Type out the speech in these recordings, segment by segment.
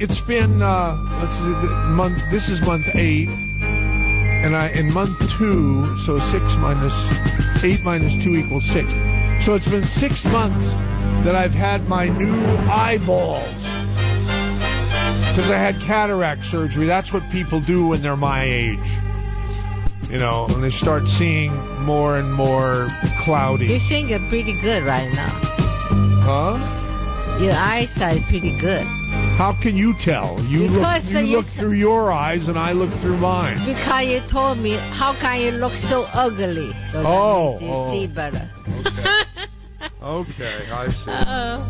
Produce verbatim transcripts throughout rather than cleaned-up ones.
it's been uh, let's see, the month. This is month eight, and I in month two. So six minus eight minus two equals six. So it's been six months that I've had my new eyeballs because I had cataract surgery. That's what people do when they're my age. You know, when they start seeing more and more cloudy. You're seeing it pretty good right now. Huh? Your eyesight is pretty good. How can you tell? You because look, you you look s- through your eyes and I look through mine. Because you told me, how can you look so ugly? So that Oh, means you oh. see better. Okay. Okay, I see. Uh-oh.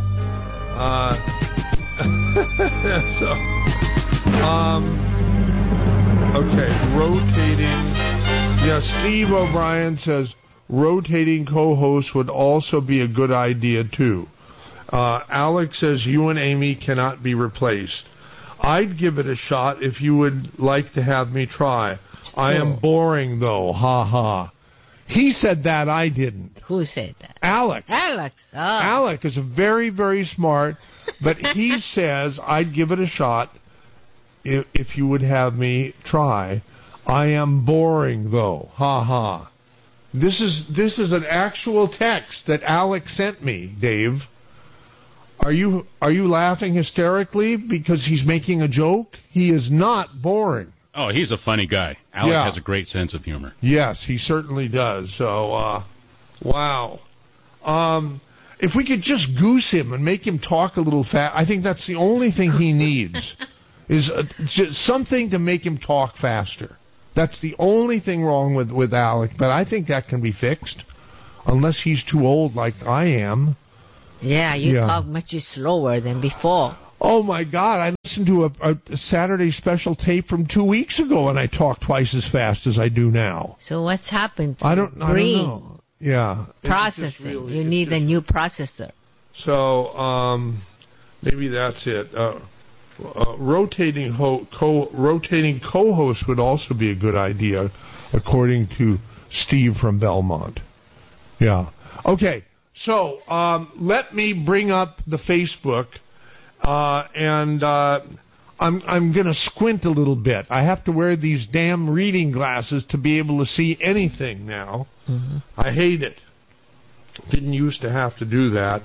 Uh, so, um, okay, rotating. Yeah, Steve O'Brien says rotating co-host would also be a good idea too. Uh, Alex says you and Amy cannot be replaced. I'd give it a shot if you would like to have me try. I am boring though, ha ha. He said that, I didn't. Who said that? Alex. Alex. Oh. Alex is very, very smart, but he says I'd give it a shot if, if you would have me try. I am boring though, ha ha. This is this is an actual text that Alex sent me, Dave. Are you are you laughing hysterically because he's making a joke? He is not boring. Oh, he's a funny guy. Alec Yeah. has a great sense of humor. Yes, he certainly does. So, uh, wow. Um, if we could just goose him and make him talk a little fast, I think that's the only thing he needs is uh, just something to make him talk faster. That's the only thing wrong with, with Alec, but I think that can be fixed unless he's too old like I am. Yeah, you Yeah. talk much slower than before. Oh, my God. I listened to a, a Saturday special tape from two weeks ago, and I talk twice as fast as I do now. So what's happened to I don't, I don't brain know. Yeah. It's just processing? really- you it's need a just- new processor. So, um, maybe that's it. Uh, uh, rotating ho- co- rotating co-host would also be a good idea, according to Steve from Belmont. Yeah. Okay. So, um, let me bring up the Facebook, uh, and uh, I'm I'm gonna squint a little bit. I have to wear these damn reading glasses to be able to see anything now. Mm-hmm. I hate it. Didn't used to have to do that.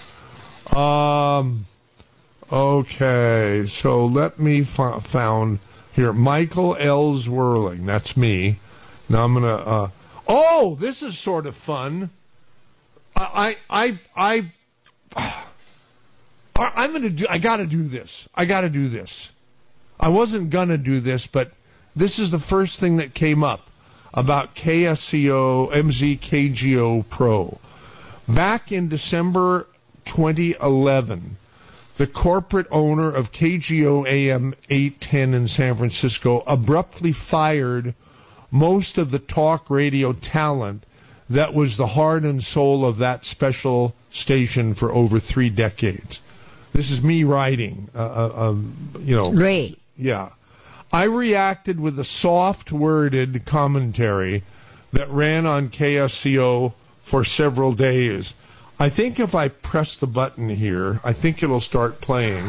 Um. Okay, so let me f- found here Michael L. Zwirling. That's me. Now I'm gonna. Uh, oh, this is sort of fun. I I I. I I'm gonna do. I gotta do this. I gotta do this. I wasn't gonna do this, but this is the first thing that came up about K S C O M Z K G O Pro. Back in December twenty eleven, the corporate owner of K G O A M eight ten in San Francisco abruptly fired most of the talk radio talent that was the heart and soul of that special station for over three decades. This is me writing, uh, uh, um, you know. Great. Yeah. I reacted with a soft-worded commentary that ran on K S C O for several days. I think if I press the button here, I think it'll start playing.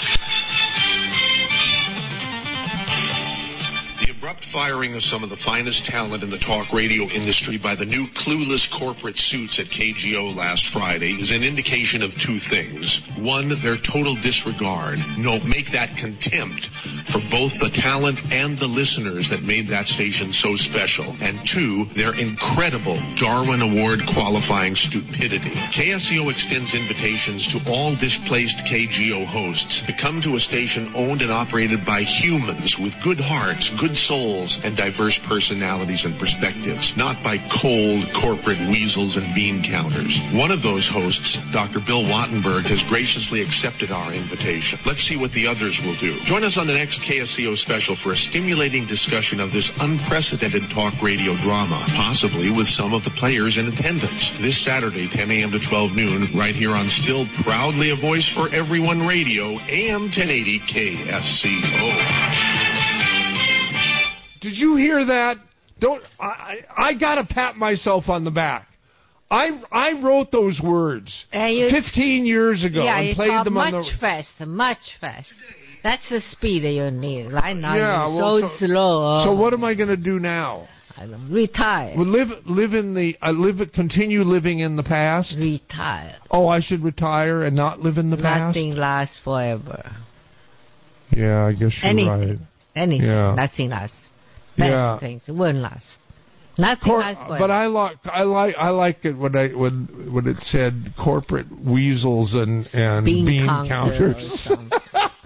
The abrupt firing of some of the finest talent in the talk radio industry by the new clueless corporate suits at K G O last Friday is an indication of two things. One, their total disregard, no, make that contempt for both the talent and the listeners that made that station so special. And two, their incredible Darwin Award qualifying stupidity. K S C O extends invitations to all displaced K G O hosts to come to a station owned and operated by humans with good hearts, good souls, and diverse personalities and perspectives, not by cold corporate weasels and bean counters. One of those hosts, Doctor Bill Wattenberg, has graciously accepted our invitation. Let's see what the others will do. Join us on the next K S C O special for a stimulating discussion of this unprecedented talk radio drama, possibly with some of the players in attendance. This Saturday, ten a.m. to twelve noon, right here on still proudly a voice for everyone radio, A M ten eighty K S C O. Did you hear that? Don't I, I, I gotta pat myself on the back. I I wrote those words And you, fifteen years ago yeah, and you played talk them on much the faster, much faster. That's the speed that you need. Right now, Yeah, you're well, so, so- slow. So what am I going to do now? I don't- retire. Well, live, live in the, uh, live, continue living in the past. Retire. Oh, I should retire and not live in the past. Nothing lasts forever. Yeah, I guess you're Anything. right. Anything. Yeah. Nothing lasts. Best Yeah. things won't last. Nothing Cor- lasts forever. but I like I like I like it when I when when it said corporate weasels and and bean, bean counter or counters. something.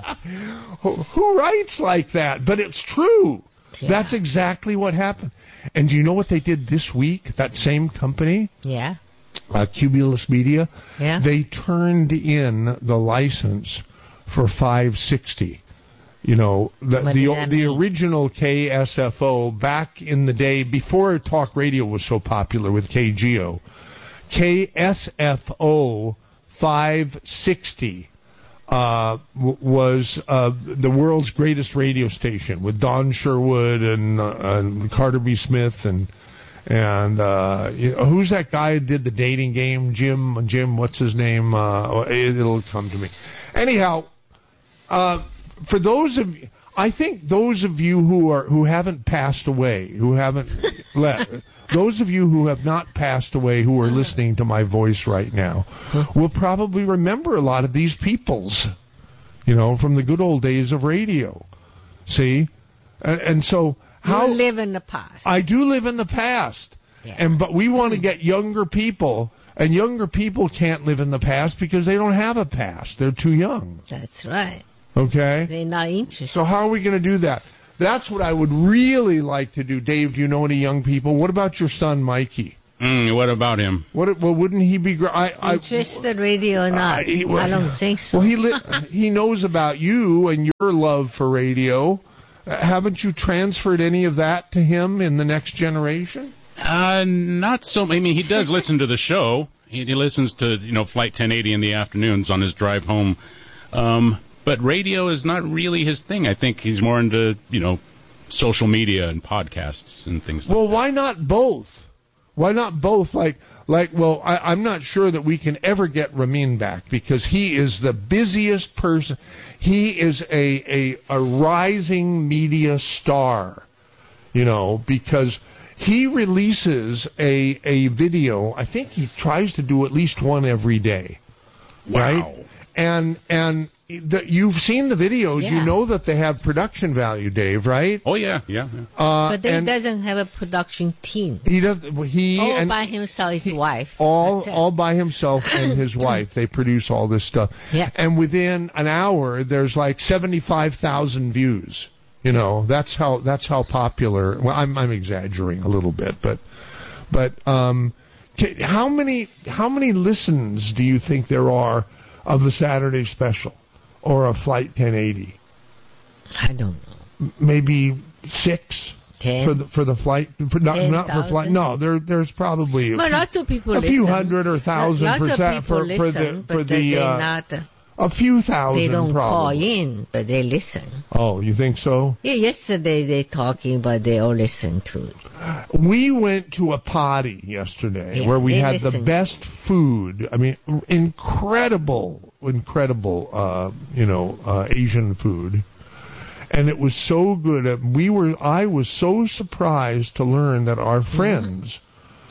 who, who writes like that? But it's true. Yeah. That's exactly what happened. And do you know what they did this week? That same company, Yeah. uh, Cumulus Media, Yeah. they turned in the license for five sixty. You know, the What the, does that the mean? original K S F O back in the day before talk radio was so popular with K G O. K S F O five sixty uh, w- was uh, the world's greatest radio station with Don Sherwood and, uh, and Carter B. Smith and and uh, you know, who's that guy who did the dating game? Jim, Jim, what's his name? Uh, it, it'll come to me. Anyhow, uh, for those of you, I think those of you who are who haven't passed away, who haven't left, those of you who have not passed away, who are listening to my voice right now, will probably remember a lot of these peoples, you know, from the good old days of radio. See, and, and so how you live in the past. I do live in the past, Yeah. and but we want to get younger people, and younger people can't live in the past because they don't have a past; they're too young. That's right. Okay. They're not interested. So how are we going to do that? That's what I would really like to do. Dave, do you know any young people? What about your son, Mikey? Mm, what about him? What? Well, wouldn't he be? gr- I, I, Interested radio or not? I- he- well, I don't think so. Well, he li- he knows about you and your love for radio. Uh, haven't you transferred any of that to him in the next generation? Uh, not so. I mean, he does listen to the show. He, he listens to, you know, Flight ten eighty in the afternoons on his drive home. Um, but radio is not really his thing. I think he's more into, you know, social media and podcasts and things like Well, that. why not both? Why not both? Like, like, well, I, I'm not sure that we can ever get Ramin back because he is the busiest person. He is a, a, a rising media star, you know, because he releases a, a video. I think he tries to do at least one every day. Wow. Right? And, and the, you've seen the videos. Yeah. You know that they have production value, Dave, right? Oh, yeah, yeah. yeah. Uh, But he and doesn't have a production team. he does. He All and by himself, his wife. all That's it. all by himself and his wife. They produce all this stuff. Yeah. And within an hour, there's like seventy-five thousand views. You know, that's how that's how popular. Well, I'm I'm exaggerating a little bit, but but um, ca- how many how many listens do you think there are of the Saturday Special or a Flight ten eighty? I don't know. M- Maybe six. Ten. For the for the flight, for, not, Ten not for flight. thousand? No, there there's probably a But few- lots of people a listen. few hundred or thousand Lots for of sa- people for, for listen, the but for the they're uh, not. uh, a few thousand They don't call probably. in, but they listen. Oh, you think so? Yeah, yesterday they talking, but they all listen to it. We went to a party yesterday Yeah, where we they had the listen. best food. I mean, incredible, incredible, uh, you know, uh, Asian food. And it was so good. Uh, We were. I was so surprised to learn that our friends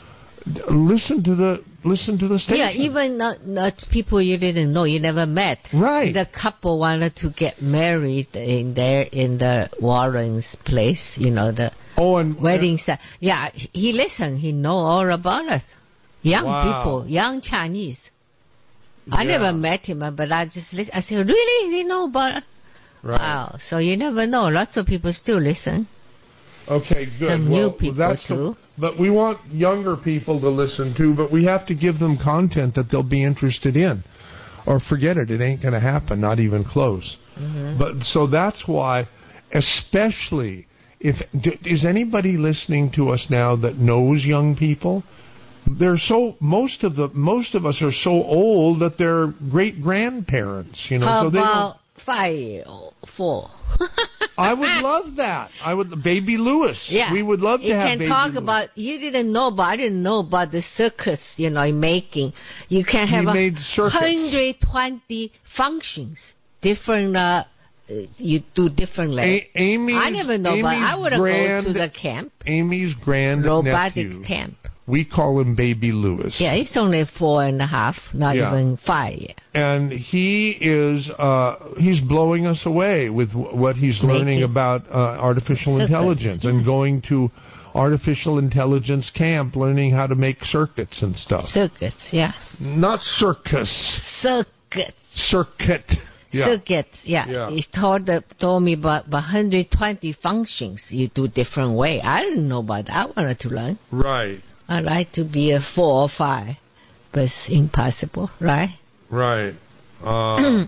d listen to the listen to the station. Yeah, even not, not people you didn't know, you never met. Right. The couple wanted to get married in there in the Warren's place, you know, the oh, and wedding set. Yeah, he listened. He know all about it. Young Wow. people, young Chinese. I Yeah. never met him, uh, but I just listen. I said, really? They know about it? Right. Wow. So you never know. Lots of people still listen. Okay, good. Some well, new people, that's the- too. but we want younger people to listen too, but we have to give them content that they'll be interested in. Or forget it, it ain't going to happen, not even close. Mm-hmm. But so that's why, especially if d- is anybody listening to us now that knows young people? They're so most of the most of us are so old that they're great grandparents, you know. How so they don't, about five or four? I would love that. I would, Baby Lewis. Yeah. We would love to you have can Baby talk Lewis. about, you didn't know about, I didn't know about the circus, you know, in making. You can He have a made circuits. one hundred twenty functions, different uh, you do differently. A- Amy's, I never know, Amy's but I would go grand, to the camp. Amy's grand Robotic nephew, camp. we call him Baby Lewis. Yeah, it's only four and a half, not Yeah. even five yet. And he is, uh, he's blowing us away with w- what he's Making learning about uh, artificial circuits. intelligence and going to artificial intelligence camp, learning how to make circuits and stuff. Circuits, yeah. Not circus, Circuits. circuit. Yeah. Circuits, yeah. Yeah. He told, uh, told me about one hundred twenty functions you do different way. I didn't know about that. I wanted to learn. Right, I like to be a four or five, but it's impossible, right? right. Uh,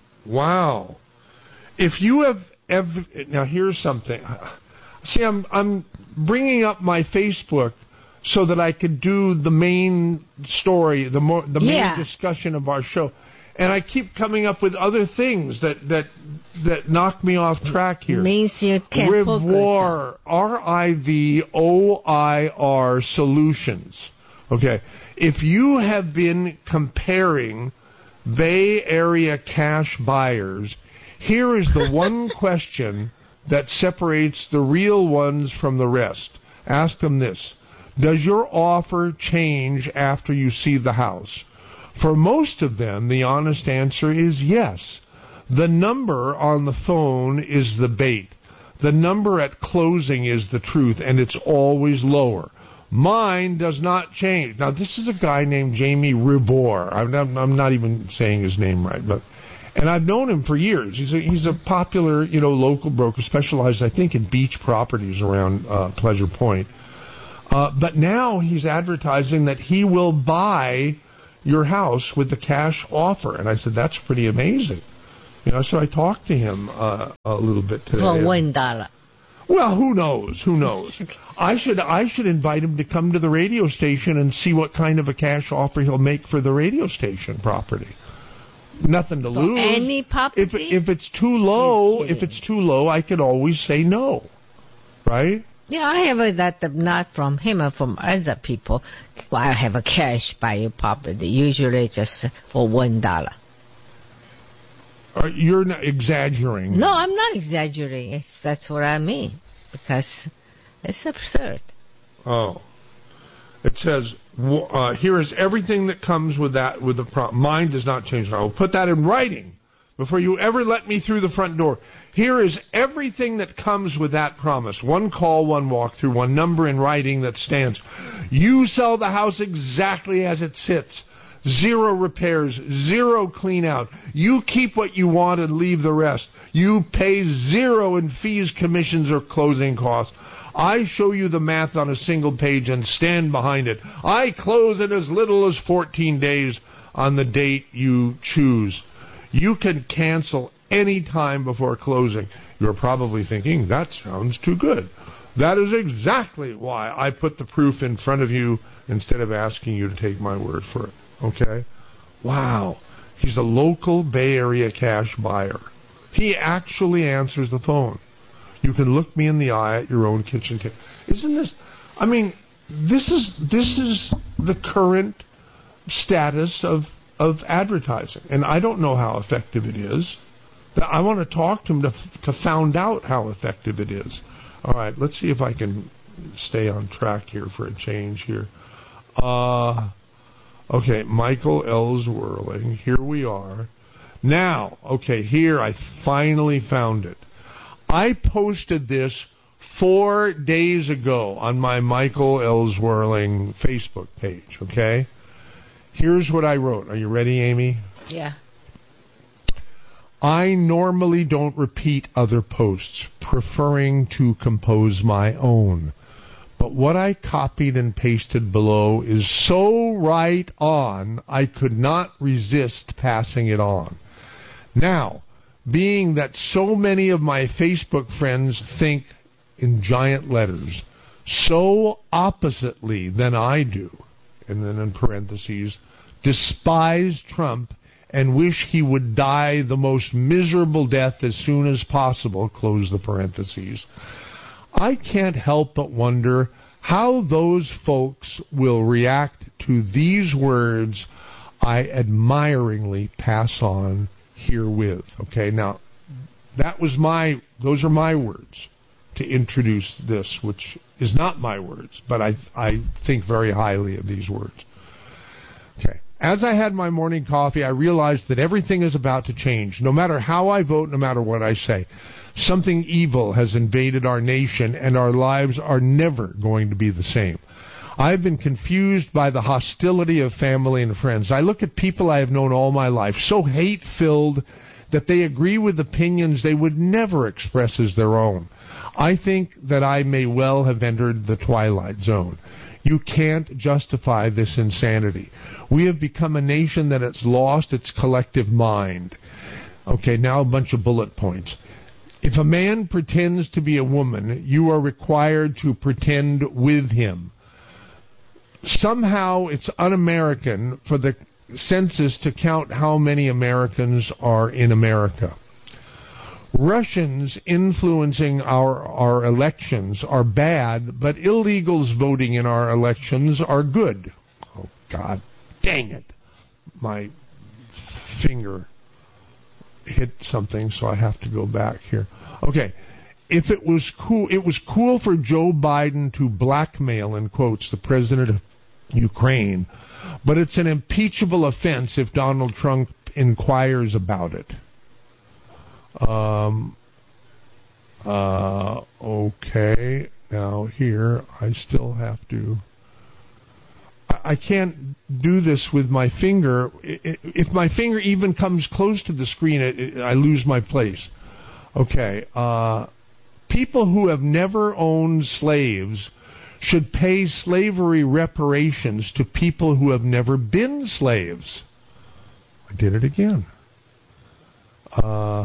wow. If you have ever, now here's something. See, I'm I'm bringing up my Facebook so that I could do the main story, the more the main Yeah. discussion of our show, and I keep coming up with other things that that that knock me off track here. Means you can't focus. Rivoire, R I V O I R Solutions. Okay, if you have been comparing Bay Area cash buyers, here is the one question that separates the real ones from the rest. Ask them this: does your offer change after you see the house? For most of them, the honest answer is yes. The number on the phone is the bait. The number at closing is the truth, and it's always lower. Mine does not change. Now, this is a guy named Jamie Rivoire. I'm not, I'm not even saying his name right, but and I've known him for years. He's a, he's a popular, you know, local broker, specialized, I think, in beach properties around uh, Pleasure Point. Uh, but now he's advertising that he will buy your house with the cash offer. And I said, that's pretty amazing. You know, so I talked to him uh, a little bit today. For one dollar. Well, who knows? Who knows? I should I should invite him to come to the radio station and see what kind of a cash offer he'll make for the radio station property. Nothing to For lose. any property? If if it's too low, You're if kidding. it's too low, I could always say no. Right? Yeah, I have a, that, uh, not from him, or from other people. Well, I have a cash buy your property, usually just for one dollar. Uh, You're not exaggerating. No, I'm not exaggerating. It's, that's what I mean, because it's absurd. Oh. It says, w- uh, here is everything that comes with that, with the pro- mine does not change. I will put that in writing before you ever let me through the front door. Here is everything that comes with that promise. One call, one walkthrough, one number in writing that stands. You sell the house exactly as it sits. Zero repairs, zero clean out. You keep what you want and leave the rest. You pay zero in fees, commissions, or closing costs. I show you the math on a single page and stand behind it. I close in as little as fourteen days on the date you choose. You can cancel any time before closing. You're probably thinking, that sounds too good. That is exactly why I put the proof in front of you instead of asking you to take my word for it. Okay? Wow. He's a local Bay Area cash buyer. He actually answers the phone. You can look me in the eye at your own kitchen table. Isn't this, I mean, this is this is the current status of of advertising, and I don't know how effective it is. But I want to talk to him to to find out how effective it is. All right, let's see if I can stay on track here for a change here. Uh, okay, Michael Ellsworthing. Here we are. Now, okay, here I finally found it. I posted this four days ago on my Michael Ellsworthing Facebook page, okay? Here's what I wrote. Are you ready, Amy? Yeah. I normally don't repeat other posts, preferring to compose my own. But what I copied and pasted below is so right on, I could not resist passing it on. Now, being that so many of my Facebook friends think in giant letters so oppositely than I do, and then in parentheses, despise Trump and wish he would die the most miserable death as soon as possible, close the parentheses, I can't help but wonder how those folks will react to these words I admiringly pass on herewith. Okay, now, that was my, those are my words to introduce this, which is not my words, but I, I think very highly of these words. Okay. As I had my morning coffee, I realized that everything is about to change. No matter how I vote, no matter what I say, something evil has invaded our nation, and our lives are never going to be the same. I've been confused by the hostility of family and friends. I look at people I have known all my life, so hate-filled that they agree with opinions they would never express as their own. I think that I may well have entered the twilight zone. You can't justify this insanity. We have become a nation that has lost its collective mind. Okay, now a bunch of bullet points. If a man pretends to be a woman, you are required to pretend with him. Somehow it's un-American for the census to count how many Americans are in America. Russians influencing our, our elections are bad, but illegals voting in our elections are good. Oh, God dang it. My finger hit something, so I have to go back here. Okay. If it was cool, it was cool for Joe Biden to blackmail, in quotes, the president of Ukraine, but it's an impeachable offense if Donald Trump inquires about it. Um, uh, okay, now here, I still have to, I, I can't do this with my finger. If my finger even comes close to the screen, it, it, I lose my place. Okay, uh, people who have never owned slaves should pay slavery reparations to people who have never been slaves. I did it again. Uh,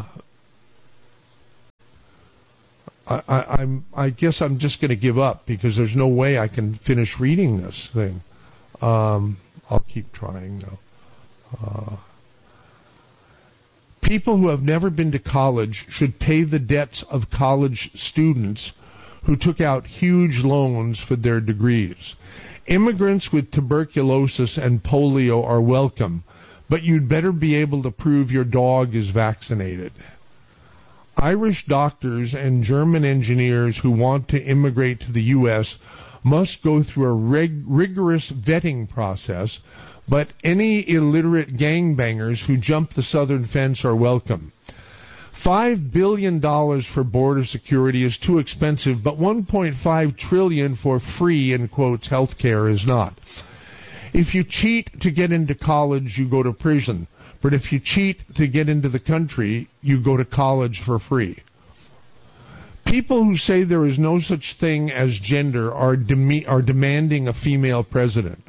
I, I, I'm, I guess I'm just going to give up because there's no way I can finish reading this thing. Um, I'll keep trying though. Uh, people who have never been to college should pay the debts of college students who took out huge loans for their degrees. Immigrants with tuberculosis and polio are welcome, but you'd better be able to prove your dog is vaccinated. Irish doctors and German engineers who want to immigrate to the U S must go through a rig- rigorous vetting process, but any illiterate gangbangers who jump the southern fence are welcome. Five billion dollars for border security is too expensive, but one point five trillion dollars for free, in quotes, health care is not. If you cheat to get into college, you go to prison. But if you cheat to get into the country, you go to college for free. People who say there is no such thing as gender are, dem- are demanding a female president.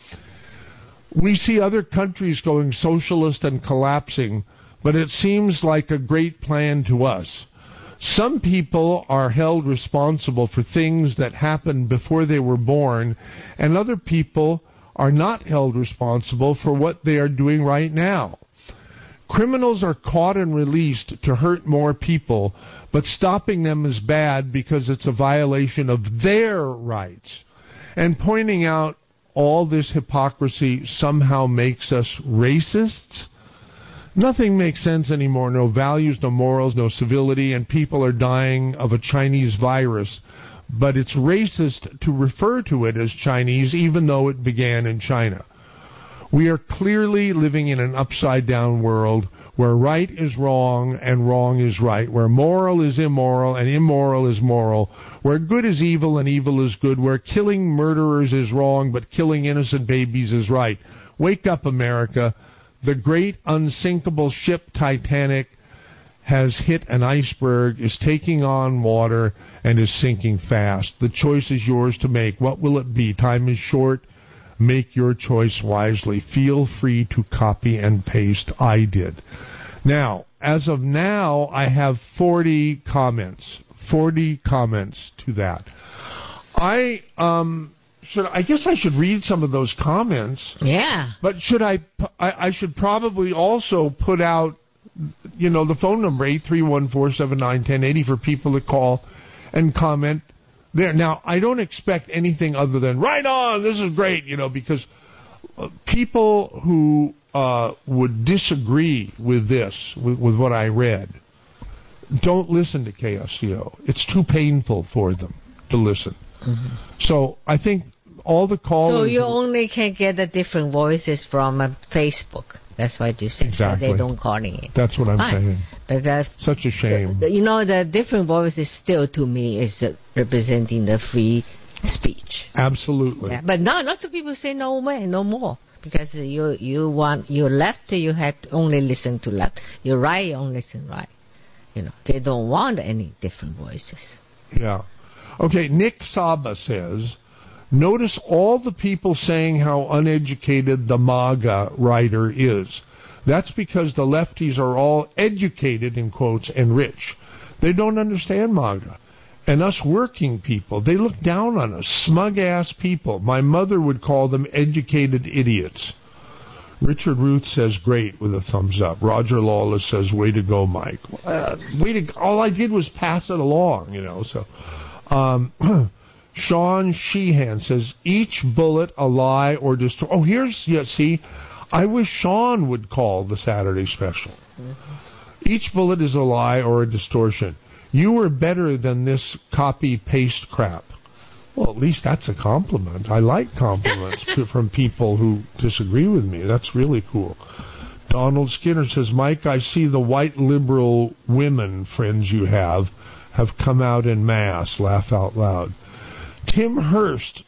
We see other countries going socialist and collapsing, but it seems like a great plan to us. Some people are held responsible for things that happened before they were born, and other people are not held responsible for what they are doing right now. Criminals are caught and released to hurt more people, but stopping them is bad because it's a violation of their rights. And pointing out all this hypocrisy somehow makes us racists? Nothing makes sense anymore. No values, no morals, no civility, and people are dying of a Chinese virus. But it's racist to refer to it as Chinese, even though it began in China. We are clearly living in an upside-down world where right is wrong and wrong is right, where moral is immoral and immoral is moral, where good is evil and evil is good, where killing murderers is wrong but killing innocent babies is right. Wake up, America. The great unsinkable ship Titanic has hit an iceberg, is taking on water, and is sinking fast. The choice is yours to make. What will it be? Time is short. Make your choice wisely. Feel free to copy and paste. I did. Now, as of now, I have forty comments. forty comments to that. I um should I guess I should read some of those comments. Yeah. But should I I, I should probably also put out, you know, the phone number eight three one, four seven nine, one zero eight zero for people to call and comment there. Now, I don't expect anything other than, right on, this is great, you know, because uh, people who uh, would disagree with this, with, with what I read, don't listen to K S C O. It's too painful for them to listen. Mm-hmm. So I think all the callers... So you only can get the different voices from uh, Facebook. That's what you said. Exactly. They don't calling it. That's what I'm Fine. saying. But that's, such a shame. The, the, you know, the different voices still, to me, is uh, representing the free speech. Absolutely. Yeah. But now lots of people say no way, no more. Because you you want your left, you have to only listen to left. Your right, you only listen right. You know, they don't want any different voices. Yeah. Okay, Nick Saba says, notice all the people saying how uneducated the MAGA writer is. That's because the lefties are all educated, in quotes, and rich. They don't understand MAGA. And us working people, they look down on us, smug-ass people. My mother would call them educated idiots. Richard Ruth says, great, with a thumbs up. Roger Lawless says, way to go, Mike. Uh, way to go. All I did was pass it along, you know. So, um, Sean Sheehan says, each bullet a lie or destroy. Oh, here's, yeah, see, I wish Sean would call the Saturday special. Mm-hmm. Each bullet is a lie or a distortion. You were better than this copy-paste crap. Well, at least that's a compliment. I like compliments to, from people who disagree with me. That's really cool. Donald Skinner says, Mike, I see the white liberal women friends you have have come out en masse. Laugh out loud. Tim Hurst,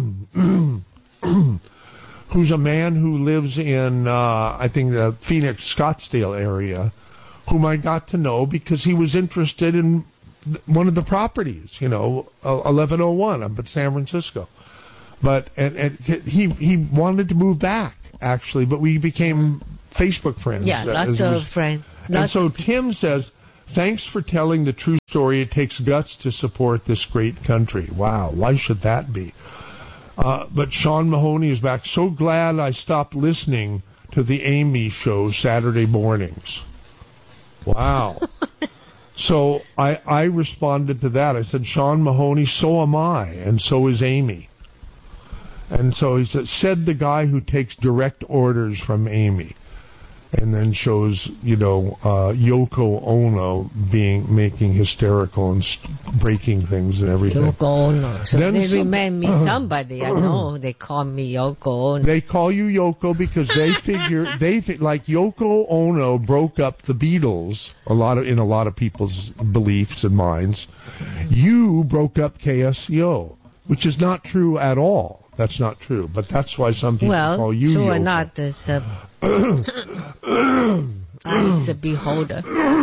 who's a man who lives in, uh, I think, the Phoenix, Scottsdale area, whom I got to know because he was interested in one of the properties, you know, eleven oh one up at San Francisco. But and, and he he wanted to move back, actually, but we became Facebook friends. Yeah, lots of was, friends. And so Tim says, thanks for telling the true story. It takes guts to support this great country. Wow, why should that be? Uh, but Sean Mahoney is back. So glad I stopped listening to the Amy show Saturday mornings. Wow. So I, I responded to that. I said, Sean Mahoney, so am I, and so is Amy. And so he said, said the guy who takes direct orders from Amy. And then shows, you know, uh, Yoko Ono being making hysterical and st- breaking things and everything. Yoko Ono. So then they some, remind me somebody. I know they call me Yoko Ono. They call you Yoko because they figure they fi- like Yoko Ono broke up the Beatles. A lot of in a lot of people's beliefs and minds. You broke up K S C O, which is not true at all. That's not true, but that's why some people well, call you true Yoko. Or not, as a, as a beholder.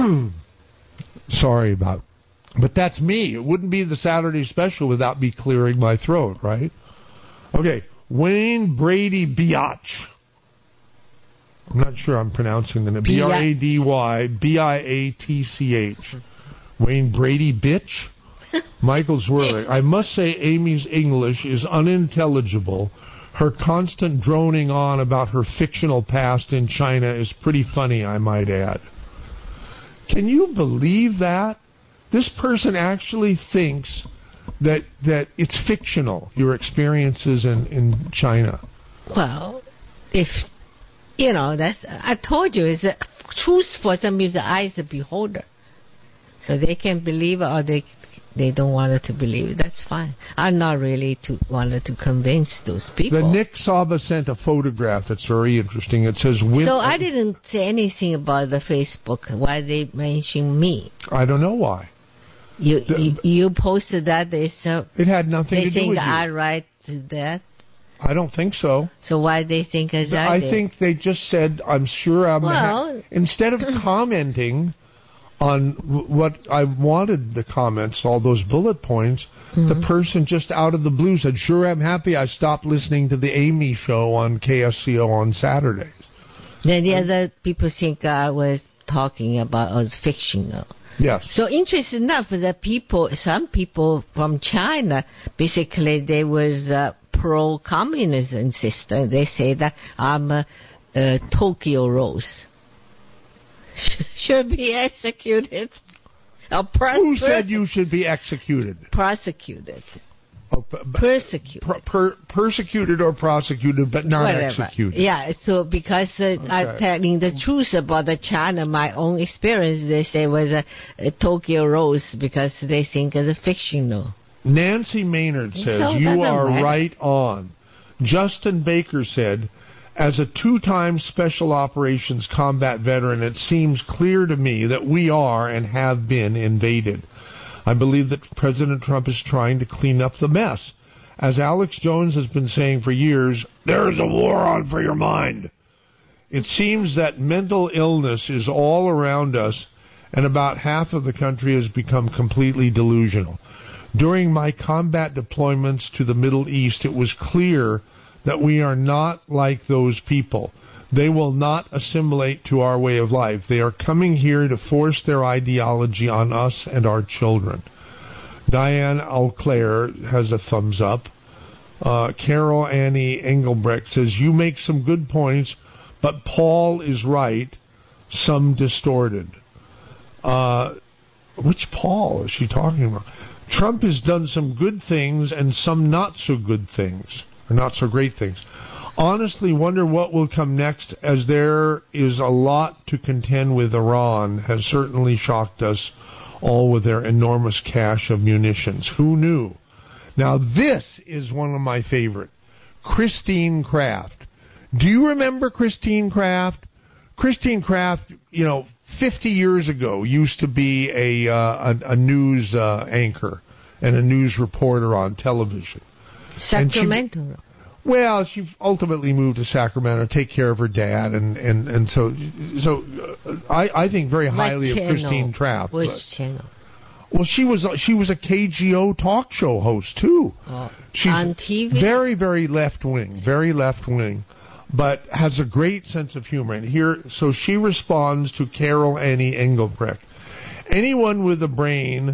Sorry about, but that's me. It wouldn't be the Saturday special without me clearing my throat, right? Okay, Wayne Brady Biatch. I'm not sure I'm pronouncing the name. B R A D Y B I A T C H. Wayne Brady Bitch. Michael Zwirling, I must say Amy's English is unintelligible. Her constant droning on about her fictional past in China is pretty funny, I might add. Can you believe that? This person actually thinks that that it's fictional, your experiences in, in China. Well, if, you know, that's, I told you, it's a truth for some is the eye is a beholder. So they can believe it or they They don't want it to believe it. That's fine. I'm not really to wanted to convince those people. The Nick Saba sent a photograph that's very interesting. It says... So I didn't say anything about the Facebook. Why they mention me? I don't know why. You the, you, you posted that. They so It had nothing they to do think with you. I write that. I don't think so. So why they think as I I did? think they just said, I'm sure I'm... Well... Ha-. Instead of commenting... on what I wanted the comments, all those bullet points, mm-hmm. the person just out of the blue said, sure, I'm happy I stopped listening to the Amy show on K S C O on Saturdays. Then the um, other people think I was talking about was fictional. Yes. So interesting enough, the people, some people from China, basically they was uh, pro-communism system. They say that I'm a, a Tokyo Rose. Should be executed. Or pros- Who said you should be executed? Prosecuted. Oh, p- Persecute. per, per, persecuted or prosecuted, but not Whatever. executed. Yeah, so because uh, Okay. I'm telling the truth about the China, my own experience, they say was a, a Tokyo Rose because they think it's a fictional. Nancy Maynard says, So it you doesn't are matter. right on. Justin Baker said, as a two-time Special Operations combat veteran, it seems clear to me that we are and have been invaded. I believe that President Trump is trying to clean up the mess. As Alex Jones has been saying for years, there's a war on for your mind. It seems that mental illness is all around us, and about half of the country has become completely delusional. During my combat deployments to the Middle East, it was clear that we are not like those people. They will not assimilate to our way of life. They are coming here to force their ideology on us and our children. Diane Auclair has a thumbs up. Uh, Carol Annie Engelbrecht says, you make some good points, but Paul is right, some distorted. Uh, which Paul is she talking about? Trump has done some good things and some not so good things, or not so great things. Honestly wonder what will come next, as there is a lot to contend with. Iran has certainly shocked us all with their enormous cache of munitions. Who knew? Now this is one of my favorite. Christine Kraft. Do you remember Christine Kraft? Christine Kraft, you know, fifty years ago used to be a, uh, a, a news uh, anchor and a news reporter on television. Sacramento. Well, she ultimately moved to Sacramento to take care of her dad, and, and, and so so uh, I, I think very highly What of Christine channel? Kraft. Which but- channel? Well, she was she was a K G O talk show host too. Oh, She's on T V? very very left wing, very left wing, but has a great sense of humor. And here, so she responds to Carol Annie Engelbrecht. Anyone with a brain